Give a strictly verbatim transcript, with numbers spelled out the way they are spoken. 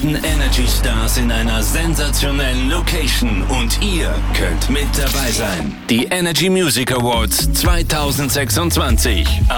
besten Energy Stars in einer sensationellen Location und ihr könnt mit dabei sein. Die Energy Music Awards zwanzig sechsundzwanzig.